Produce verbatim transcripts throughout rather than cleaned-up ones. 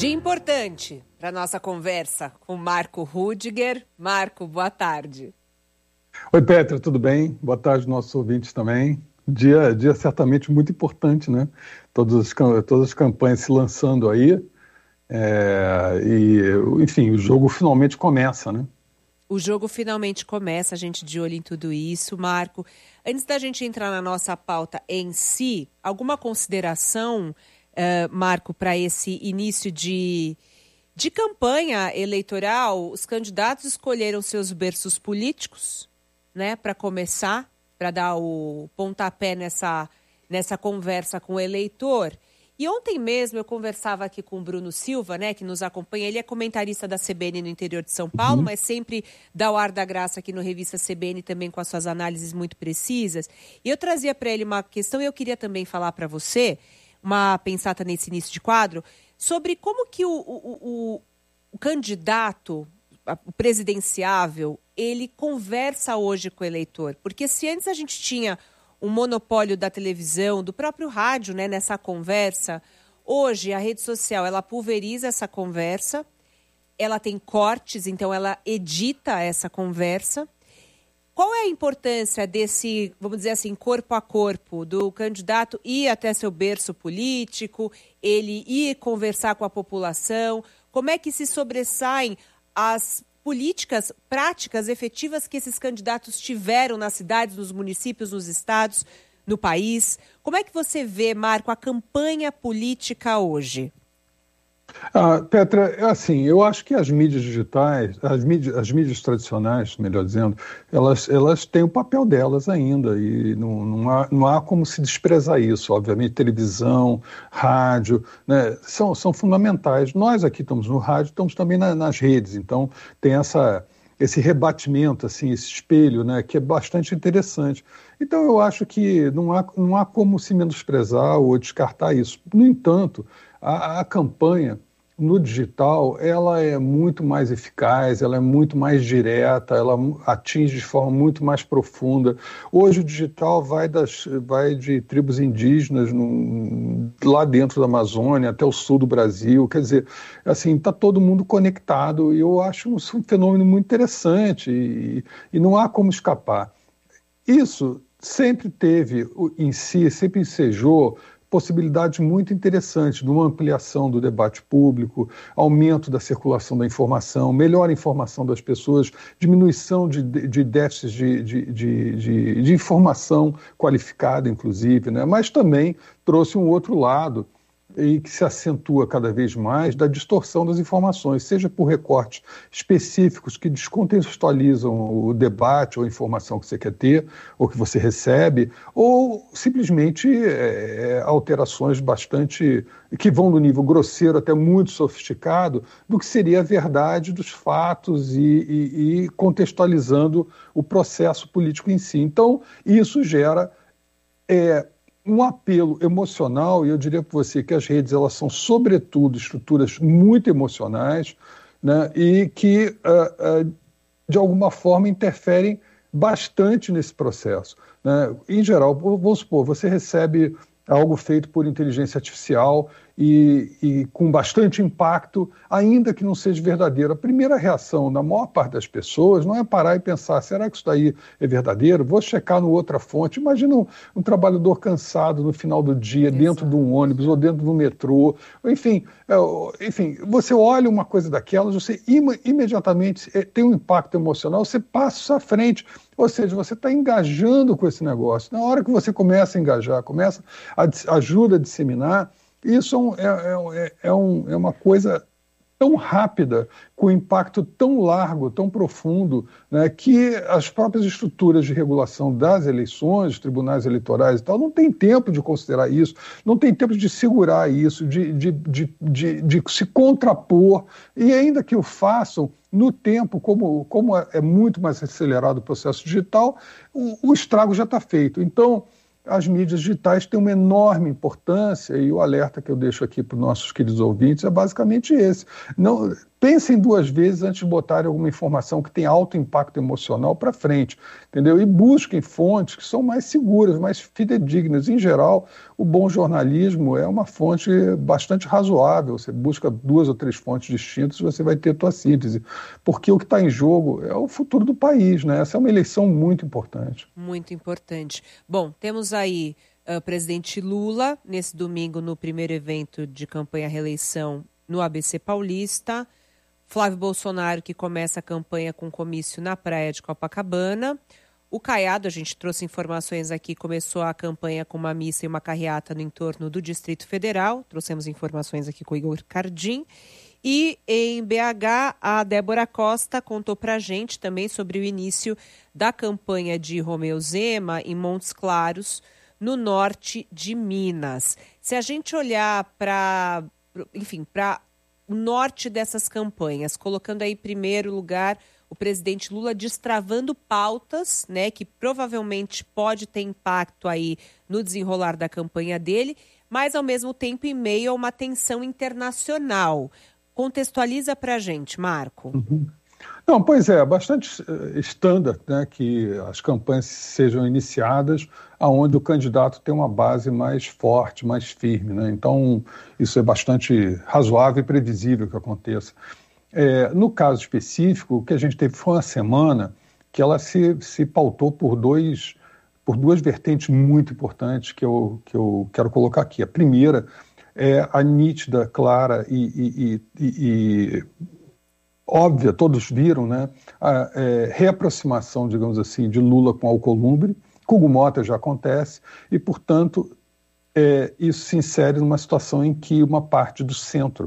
Dia importante para a nossa conversa com Marco Rudiger. Marco, boa tarde. Oi, Petra, tudo bem? Boa tarde, nossos ouvintes também. Dia, dia certamente muito importante, né? Todas as, todas as campanhas se lançando aí. É, e, enfim, o jogo finalmente começa, né? O jogo finalmente começa, a gente de olho em tudo isso. Marco, antes da gente entrar na nossa pauta em si, alguma consideração, uh, Marco, para esse início de, de campanha eleitoral? Os candidatos escolheram seus berços políticos, né, para começar, para dar o pontapé nessa, nessa conversa com o eleitor. E ontem mesmo eu conversava aqui com o Bruno Silva, né, que nos acompanha. Ele é comentarista da C B N no interior de São Paulo, uhum. mas sempre dá o ar da graça aqui no Revista C B N também com as suas análises muito precisas. E eu trazia para ele uma questão e eu queria também falar para você, uma pensata nesse início de quadro, sobre como que o, o, o, o candidato, o presidenciável, ele conversa hoje com o eleitor. Porque se antes a gente tinha um monopólio da televisão, do próprio rádio, né, nessa conversa, hoje a rede social, ela pulveriza essa conversa, ela tem cortes, então ela edita essa conversa. Qual é a importância desse, vamos dizer assim, corpo a corpo, do candidato ir até seu berço político, ele ir conversar com a população? Como é que se sobressaem as políticas práticas, efetivas que esses candidatos tiveram nas cidades, nos municípios, nos estados, no país? Como é que você vê, Marco, a campanha política hoje? Ah, Petra, assim, eu acho que as mídias digitais, as mídias, as mídias tradicionais, melhor dizendo, elas, elas têm o papel delas ainda e não, não, há, não há como se desprezar isso. Obviamente, televisão, rádio, né, são, são fundamentais. Nós aqui estamos no rádio, estamos também na, nas redes, então tem essa, esse rebatimento, assim, esse espelho, né, que é bastante interessante. Então, eu acho que não há, não há como se menosprezar ou descartar isso. No entanto, A, a campanha no digital, ela é muito mais eficaz, ela é muito mais direta, ela atinge de forma muito mais profunda. Hoje o digital vai, das, vai de tribos indígenas no, lá dentro da Amazônia até o sul do Brasil, quer dizer, assim, está todo mundo conectado e eu acho um, um fenômeno muito interessante e, e não há como escapar. Isso sempre teve em si, sempre ensejou possibilidades muito interessantes de uma ampliação do debate público, aumento da circulação da informação, melhor informação das pessoas, diminuição de, de déficits de, de, de, de, de informação qualificada, inclusive, né? Mas também trouxe um outro lado e que se acentua cada vez mais da distorção das informações, seja por recortes específicos que descontextualizam o debate ou a informação que você quer ter, ou que você recebe, ou simplesmente é, alterações bastante, que vão do nível grosseiro até muito sofisticado, do que seria a verdade dos fatos e, e, e contextualizando o processo político em si. Então, isso gera É, um apelo emocional, e eu diria para você que as redes elas são, sobretudo, estruturas muito emocionais, né, e que, uh, uh, de alguma forma, interferem bastante nesse processo, né? Em geral, vamos supor, você recebe algo feito por inteligência artificial e, e com bastante impacto, ainda que não seja verdadeiro. A primeira reação da maior parte das pessoas não é parar e pensar, será que isso daí é verdadeiro? Vou checar no outra fonte. Imagina um, um trabalhador cansado no final do dia, Exato. Dentro de um ônibus ou dentro do metrô. Enfim, é, enfim, você olha uma coisa daquelas, você im- imediatamente é, tem um impacto emocional, você passa à frente. Ou seja, você está engajando com esse negócio. Na hora que você começa a engajar, começa a, ajuda a disseminar, isso é, é, é, um, é uma coisa tão rápida, com impacto tão largo, tão profundo, né, que as próprias estruturas de regulação das eleições, tribunais eleitorais e tal, não tem tempo de considerar isso, não tem tempo de segurar isso, de, de, de, de, de se contrapor, e ainda que o façam, no tempo, como, como é muito mais acelerado o processo digital, o, o estrago já está feito. Então, as mídias digitais têm uma enorme importância e o alerta que eu deixo aqui para os nossos queridos ouvintes é basicamente esse. Não, pensem duas vezes antes de botarem alguma informação que tem alto impacto emocional para frente, entendeu? E busquem fontes que são mais seguras, mais fidedignas. Em geral, o bom jornalismo é uma fonte bastante razoável. Você busca duas ou três fontes distintas e você vai ter a tua síntese. Porque o que está em jogo é o futuro do país, né? Essa é uma eleição muito importante. Muito importante. Bom, temos aí o uh, presidente Lula, nesse domingo, no primeiro evento de campanha à reeleição no A B C Paulista. Flávio Bolsonaro, que começa a campanha com comício na praia de Copacabana. O Caiado, a gente trouxe informações aqui, começou a campanha com uma missa e uma carreata no entorno do Distrito Federal. Trouxemos informações aqui com o Igor Cardim. E em B H, a Débora Costa contou para a gente também sobre o início da campanha de Romeu Zema em Montes Claros, no norte de Minas. Se a gente olhar para, enfim, para o norte dessas campanhas, colocando aí em primeiro lugar o presidente Lula destravando pautas, né, que provavelmente pode ter impacto aí no desenrolar da campanha dele, mas ao mesmo tempo em meio a uma tensão internacional. Contextualiza para a gente, Marco. Uhum. Não, pois é, bastante standard, né, que as campanhas sejam iniciadas aonde o candidato tem uma base mais forte, mais firme, né? Então, isso é bastante razoável e previsível que aconteça. É, no caso específico, o que a gente teve foi uma semana que ela se, se pautou por, dois, por duas vertentes muito importantes que eu, que eu quero colocar aqui. A primeira é a nítida, clara e, e, e, e óbvia, todos viram, né, a é, reaproximação, digamos assim, de Lula com Alcolumbre. Hugo Mota já acontece e, portanto, é, isso se insere numa situação em que uma parte do centro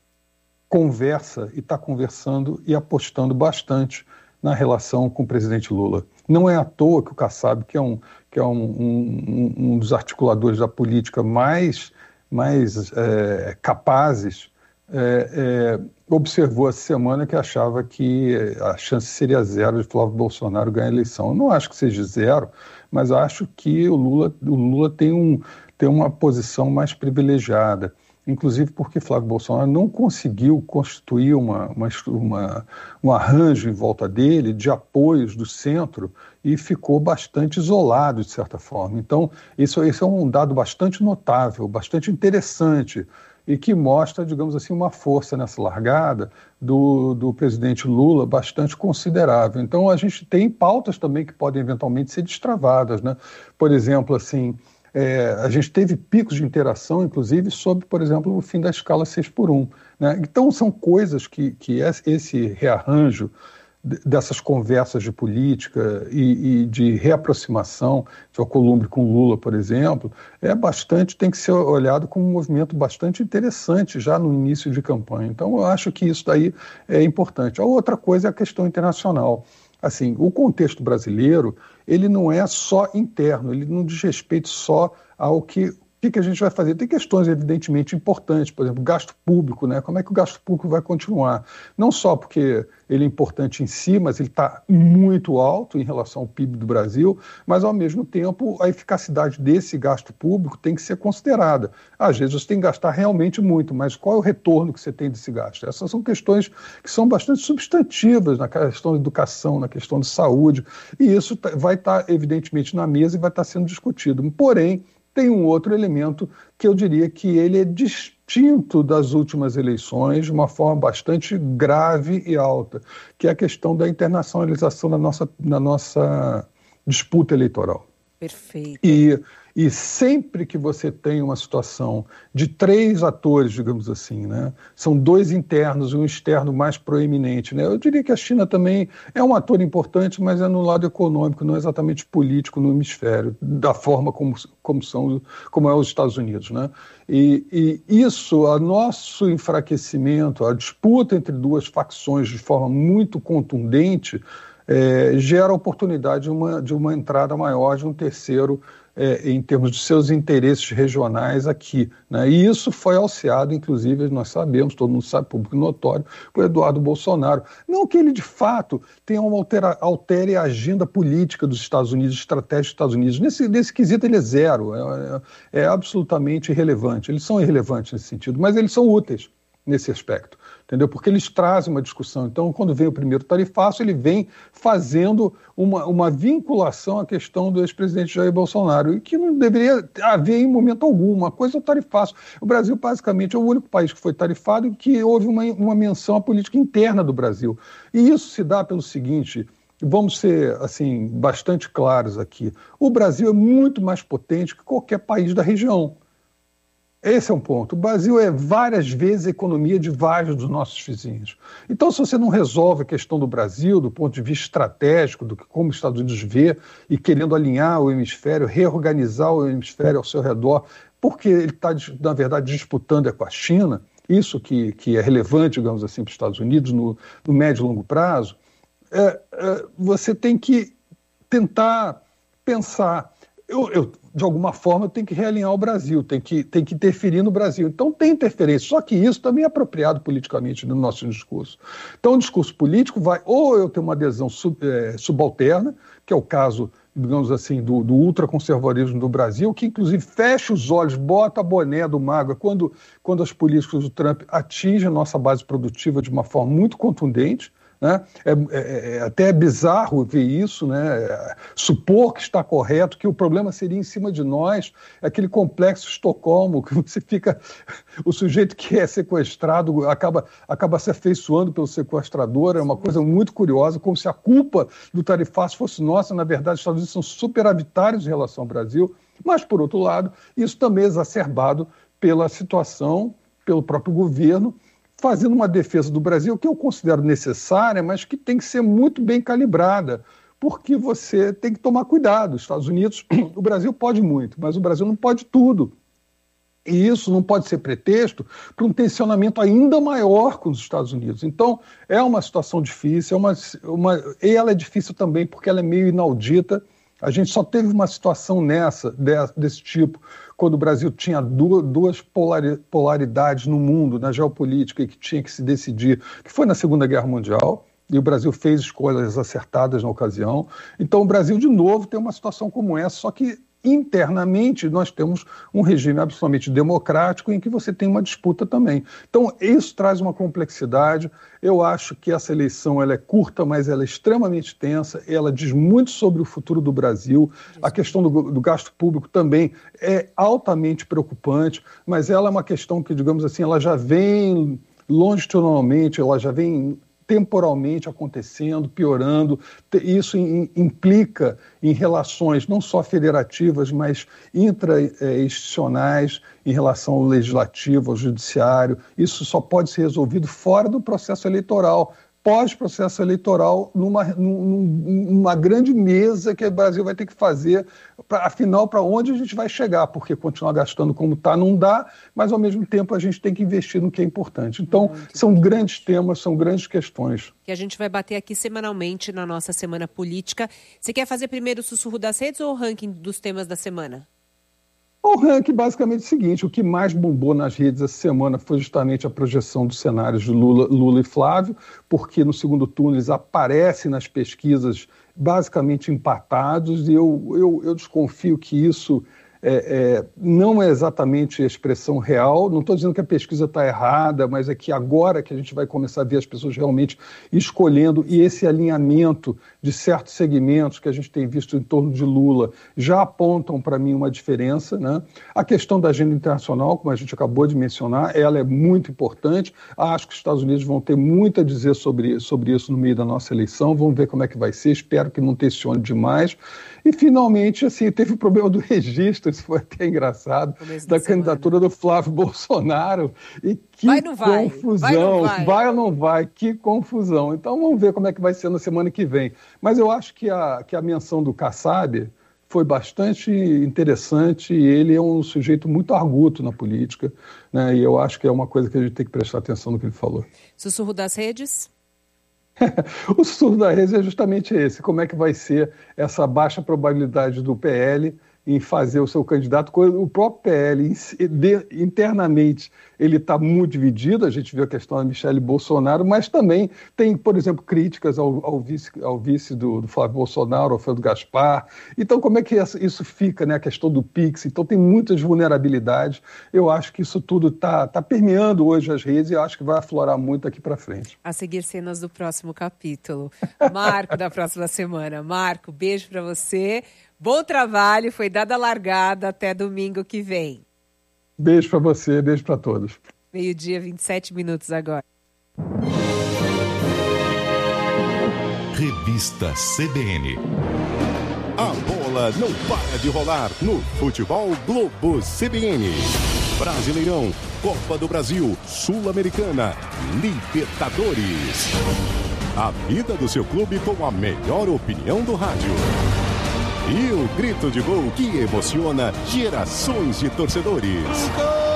conversa e está conversando e apostando bastante na relação com o presidente Lula. Não é à toa que o Kassab, que é um, que é um, um, um dos articuladores da política mais, mais é, capazes, é, é, observou essa semana que achava que a chance seria zero de Flávio Bolsonaro ganhar a eleição. Eu não acho que seja zero, mas acho que o Lula, o Lula tem, um, tem uma posição mais privilegiada, inclusive porque Flávio Bolsonaro não conseguiu constituir uma, uma, uma, um arranjo em volta dele de apoios do centro e ficou bastante isolado, de certa forma. Então, isso, isso é um dado bastante notável, bastante interessante, e que mostra, digamos assim, uma força nessa largada do, do presidente Lula bastante considerável. Então, a gente tem pautas também que podem eventualmente ser destravadas, né? Por exemplo, assim, é, a gente teve picos de interação, inclusive, sobre, por exemplo, o fim da escala seis por um, né? Então, são coisas que, que esse rearranjo dessas conversas de política e, e de reaproximação de Alcolumbre com Lula, por exemplo, é bastante, tem que ser olhado como um movimento bastante interessante já no início de campanha. Então, eu acho que isso daí é importante. A outra coisa é a questão internacional. Assim, o contexto brasileiro, ele não é só interno, ele não diz respeito só ao que O que, que a gente vai fazer? Tem questões, evidentemente, importantes, por exemplo, gasto público, né? Como é que o gasto público vai continuar? Não só porque ele é importante em si, mas ele está muito alto em relação ao P I B do Brasil, mas, ao mesmo tempo, a eficacidade desse gasto público tem que ser considerada. Às vezes você tem que gastar realmente muito, mas qual é o retorno que você tem desse gasto? Essas são questões que são bastante substantivas na questão de educação, na questão de saúde, e isso vai estar, evidentemente, na mesa e vai estar sendo discutido. Porém, tem um outro elemento que eu diria que ele é distinto das últimas eleições de uma forma bastante grave e alta, que é a questão da internacionalização da nossa, da nossa disputa eleitoral. Perfeito. E, e sempre que você tem uma situação de três atores, digamos assim, né, são dois internos e um externo mais proeminente, né, eu diria que a China também é um ator importante, mas é no lado econômico, não exatamente político no hemisfério, da forma como, como, são, como é os Estados Unidos, né? E, e isso, o nosso enfraquecimento, a disputa entre duas facções de forma muito contundente, É, gera a oportunidade de uma, de uma entrada maior de um terceiro é, em termos de seus interesses regionais aqui, né? E isso foi alceado, inclusive, nós sabemos, todo mundo sabe, público notório, por Eduardo Bolsonaro. Não que ele, de fato, tenha uma altera, altere a agenda política dos Estados Unidos, estratégia dos Estados Unidos. Nesse, nesse quesito ele é zero, é, é, é absolutamente irrelevante. Eles são irrelevantes nesse sentido, mas eles são úteis, nesse aspecto, entendeu? Porque eles trazem uma discussão. Então, quando vem o primeiro tarifaço, ele vem fazendo uma, uma vinculação à questão do ex-presidente Jair Bolsonaro, e que não deveria haver em momento algum. Uma coisa é o tarifaço. O Brasil, basicamente, é o único país que foi tarifado e que houve uma, uma menção à política interna do Brasil. E isso se dá pelo seguinte... Vamos ser, assim, bastante claros aqui. O Brasil é muito mais potente que qualquer país da região. Esse é um ponto. O Brasil é várias vezes a economia de vários dos nossos vizinhos. Então, se você não resolve a questão do Brasil, do ponto de vista estratégico, do que como os Estados Unidos vê, e querendo alinhar o hemisfério, reorganizar o hemisfério ao seu redor, porque ele está, na verdade, disputando é com a China, isso que, que é relevante, digamos assim, para os Estados Unidos no, no médio e longo prazo, É, é, você tem que tentar pensar, eu, eu, de alguma forma eu tenho que realinhar o Brasil, tem que, tem que interferir no Brasil. Então tem interferência, só que isso também é apropriado politicamente no nosso discurso. Então o discurso político vai, ou eu tenho uma adesão sub, é, subalterna, que é o caso, digamos assim, do, do ultraconservadorismo do Brasil, que inclusive fecha os olhos, bota a boné do mago, quando, quando as políticas do Trump atingem a nossa base produtiva de uma forma muito contundente. Né? É, é, é até bizarro ver isso, né? É, supor que está correto, que o problema seria em cima de nós, aquele complexo Estocolmo, que você fica, o sujeito que é sequestrado acaba, acaba se afeiçoando pelo sequestrador, é uma coisa muito curiosa, como se a culpa do tarifaço fosse nossa. Na verdade, os Estados Unidos são superavitários em relação ao Brasil, mas, por outro lado, isso também é exacerbado pela situação, pelo próprio governo, fazendo uma defesa do Brasil que eu considero necessária, mas que tem que ser muito bem calibrada, porque você tem que tomar cuidado. Os Estados Unidos, o Brasil pode muito, mas o Brasil não pode tudo. E isso não pode ser pretexto para um tensionamento ainda maior com os Estados Unidos. Então, é uma situação difícil, é uma, uma, e ela é difícil também porque ela é meio inaudita. A gente só teve uma situação nessa, desse tipo, quando o Brasil tinha duas polaridades no mundo, na geopolítica, e que tinha que se decidir, que foi na Segunda Guerra Mundial, e o Brasil fez escolhas acertadas na ocasião. Então o Brasil, de novo, tem uma situação como essa, só que internamente nós temos um regime absolutamente democrático em que você tem uma disputa também. Então isso traz uma complexidade. Eu acho que essa eleição ela é curta, mas ela é extremamente tensa, ela diz muito sobre o futuro do Brasil. A questão do, do gasto público também é altamente preocupante, mas ela é uma questão que, digamos assim, ela já vem longitudinalmente, ela já vem temporalmente acontecendo, piorando. Isso implica em relações não só federativas, mas intra-institucionais, em relação ao legislativo, ao judiciário. Isso só pode ser resolvido fora do processo eleitoral, pós-processo eleitoral, numa, numa grande mesa que o Brasil vai ter que fazer, pra, afinal, para onde a gente vai chegar, porque continuar gastando como está não dá, mas, ao mesmo tempo, a gente tem que investir no que é importante. Então, Muito são bom. grandes temas, são grandes questões. Que a gente vai bater aqui semanalmente na nossa Semana Política. Você quer fazer primeiro o sussurro das redes ou o ranking dos temas da semana? O ranking basicamente é o seguinte: o que mais bombou nas redes essa semana foi justamente a projeção dos cenários de Lula, Lula e Flávio, porque no segundo turno eles aparecem nas pesquisas basicamente empatados, e eu, eu, eu desconfio que isso é, é, não é exatamente a expressão real. Não estou dizendo que a pesquisa está errada, mas é que agora que a gente vai começar a ver as pessoas realmente escolhendo, e esse alinhamento de certos segmentos que a gente tem visto em torno de Lula já apontam para mim uma diferença, né? A questão da agenda internacional, como a gente acabou de mencionar, ela é muito importante. Acho que os Estados Unidos vão ter muito a dizer sobre, sobre isso no meio da nossa eleição. Vamos ver como é que vai ser. Espero que não tensione demais. E, finalmente, assim, teve o problema do registro, isso foi até engraçado, da candidatura do Flávio Bolsonaro. E que vai, não vai. confusão, vai, não vai. vai ou não vai, que confusão. Então, vamos ver como é que vai ser na semana que vem. Mas eu acho que a, que a menção do Kassab foi bastante interessante, e ele é um sujeito muito arguto na política, né? E eu acho que é uma coisa que a gente tem que prestar atenção no que ele falou. Sussurro das redes? O sussurro da rede é justamente esse: como é que vai ser essa baixa probabilidade do P L em fazer o seu candidato. O próprio P L internamente ele está muito dividido, a gente viu a questão da Michele Bolsonaro, mas também tem, por exemplo, críticas ao, ao vice, ao vice do, do Flávio Bolsonaro, ao Fernando Gaspar. Então, como é que isso fica, né? A questão do Pix. Então, tem muitas vulnerabilidades. Eu acho que isso tudo está tá permeando hoje as redes e eu acho que vai aflorar muito aqui para frente. A seguir, cenas do próximo capítulo. Marco, da próxima semana. Marco, beijo para você. Bom trabalho. Foi dada a largada. Até domingo que vem. Beijo para você, beijo para todos. Meio-dia, vinte e sete minutos agora. Revista C B N. A bola não para de rolar no Futebol Globo C B N. Brasileirão, Copa do Brasil, Sul-Americana, Libertadores. A vida do seu clube com a melhor opinião do rádio. E o grito de gol que emociona gerações de torcedores.